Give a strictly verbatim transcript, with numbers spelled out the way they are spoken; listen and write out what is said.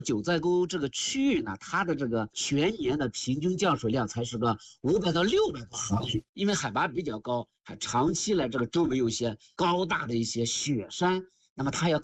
九寨沟这个区域呢，它的这个全年的平均降水量才是个五百到六百多毫米，因为海拔比较高，还长期呢这个周围有一些高大的一些雪山，那么它要